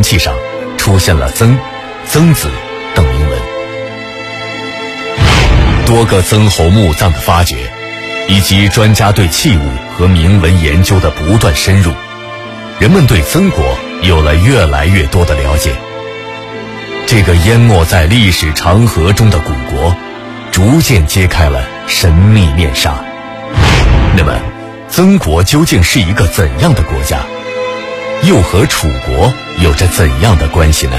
器上出现了曾、曾子等铭文。多个曾侯墓葬的发掘，以及专家对器物和铭文研究的不断深入，人们对曾国有了越来越多的了解。这个淹没在历史长河中的古国，逐渐揭开了神秘面纱。那么，曾国究竟是一个怎样的国家？又和楚国有着怎样的关系呢？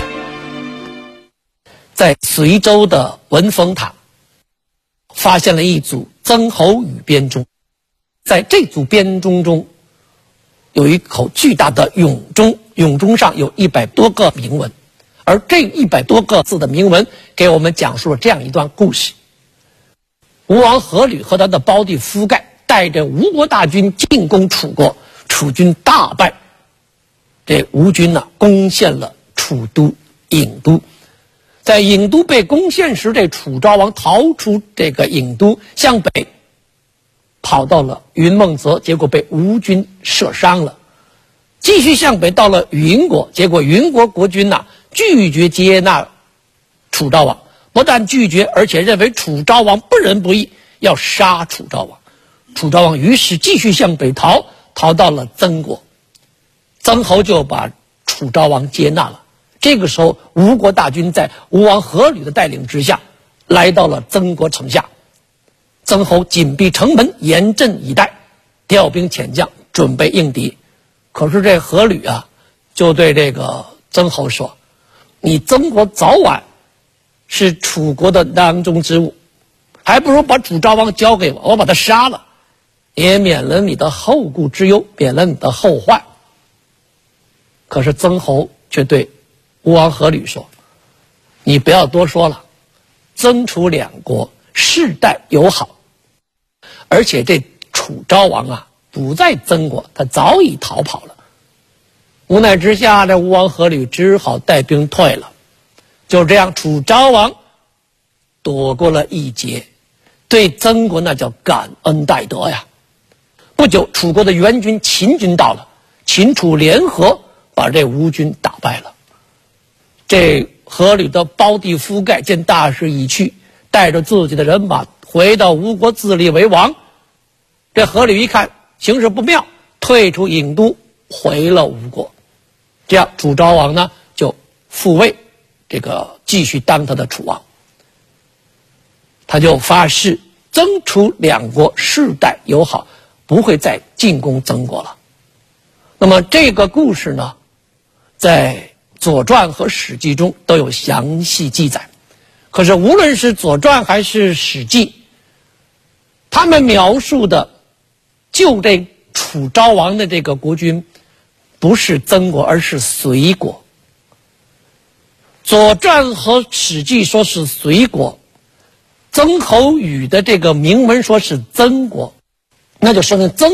在随州的文峰塔发现了一组曾侯乙编钟，在这组编钟中有一口巨大的甬钟，甬钟上有100多个铭文，而这100多个字的铭文给我们讲述了这样一段故事：吴王阖闾和他的胞弟夫盖带着吴国大军进攻楚国，楚军大败，这吴军攻陷了楚都郢都。在郢都被攻陷时，这楚昭王逃出这个郢都，向北跑到了云梦泽，结果被吴军射伤了。继续向北到了云国，结果云国国君拒绝接纳楚昭王，不但拒绝，而且认为楚昭王不仁不义，要杀楚昭王。楚昭王于是继续向北逃到了曾国，曾侯就把楚昭王接纳了。这个时候，吴国大军在吴王阖闾的带领之下，来到了曾国城下。曾侯紧闭城门，严阵以待，调兵遣将，准备应敌。可是这阖闾就对这个曾侯说：“你曾国早晚是楚国的囊中之物，还不如把楚昭王交给我，我把他杀了，也免了你的后顾之忧，免了你的后患。”可是曾侯却对吴王阖闾说：“你不要多说了，曾楚两国世代友好，而且这楚昭王不在曾国，他早已逃跑了。”无奈之下，这吴王阖闾只好带兵退了。就这样，楚昭王躲过了一劫，对曾国那叫感恩戴德呀。不久，楚国的援军秦军到了，秦楚联合把这吴军打败了。这阖闾的胞弟夫盖见大势已去，带着自己的人马回到吴国自立为王。这阖闾一看形势不妙，退出郢都，回了吴国。这样楚昭王就复位，继续当他的楚王。他就发誓曾楚两国世代友好，不会再进攻曾国了。那么这个故事在《左传》和《史记》中都有详细记载。可是无论是《左传》还是《史记》，他们描述的就这楚昭王的这个国君不是曾国，而是随国。《左传》和《史记》说是随国，曾侯乙的这个铭文说是曾国，那就说明曾